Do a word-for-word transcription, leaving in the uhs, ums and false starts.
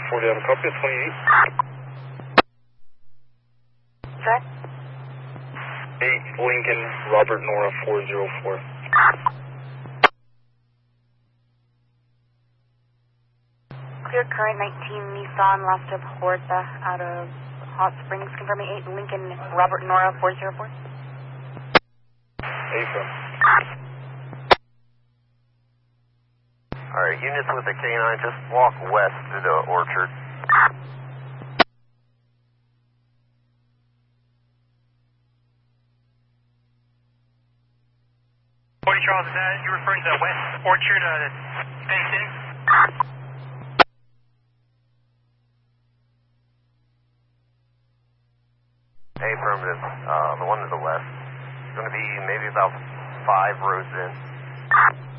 forty, I'm copy at twenty-eight. Sorry? eight, Lincoln, Robert Nora four zero four. Clear current nineteen Nissan Rasta Horta out of Hot Springs, confirming eight, Lincoln, Robert Nora four zero four. Affirm. Alright, units with the K nine, just walk west through the orchard. forty Charles, is that you referring to the west orchard, uh, Bank City? Affirmative. Uh, the one to the west. It's going to be maybe about five roads in.